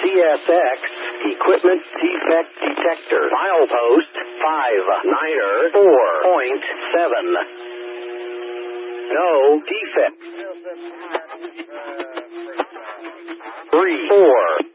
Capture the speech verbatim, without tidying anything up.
S X Equipment Defect Detector. Milepost five niner four point seven. No defect. Three four.